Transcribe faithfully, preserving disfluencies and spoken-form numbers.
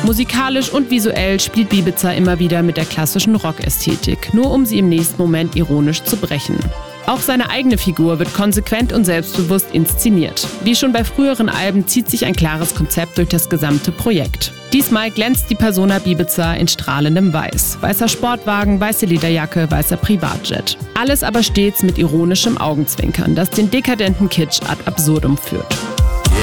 Musikalisch und visuell spielt Bibiza immer wieder mit der klassischen Rock-Ästhetik, nur um sie im nächsten Moment ironisch zu brechen. Auch seine eigene Figur wird konsequent und selbstbewusst inszeniert. Wie schon bei früheren Alben zieht sich ein klares Konzept durch das gesamte Projekt. Diesmal glänzt die Persona Bibiza in strahlendem Weiß. Weißer Sportwagen, weiße Lederjacke, weißer Privatjet. Alles aber stets mit ironischem Augenzwinkern, das den dekadenten Kitsch ad absurdum führt.